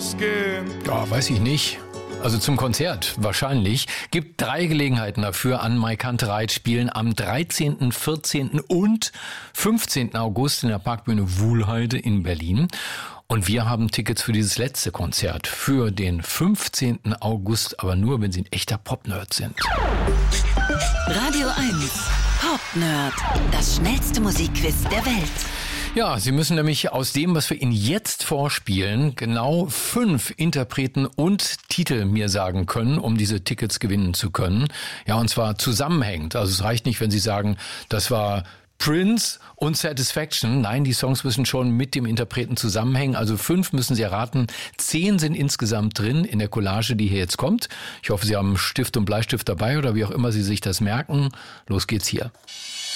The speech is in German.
losgehen. Ja, weiß ich nicht. Also zum Konzert wahrscheinlich. Gibt 3 Gelegenheiten dafür an Mai-Kantereit spielen am 13., 14. und 15. August in der Parkbühne Wuhlheide in Berlin. Und wir haben Tickets für dieses letzte Konzert für den 15. August, aber nur, wenn Sie ein echter Pop-Nerd sind. Radio 1 Pop-Nerd. Das schnellste Musikquiz der Welt. Ja, Sie müssen nämlich aus dem, was wir Ihnen jetzt vorspielen, genau 5 Interpreten und Titel mir sagen können, um diese Tickets gewinnen zu können. Ja, und zwar zusammenhängend. Also es reicht nicht, wenn Sie sagen, das war Prince und Satisfaction. Nein, die Songs müssen schon mit dem Interpreten zusammenhängen. Also 5 müssen Sie erraten. 10 sind insgesamt drin in der Collage, die hier jetzt kommt. Ich hoffe, Sie haben Stift und Bleistift dabei oder wie auch immer Sie sich das merken. Los geht's hier.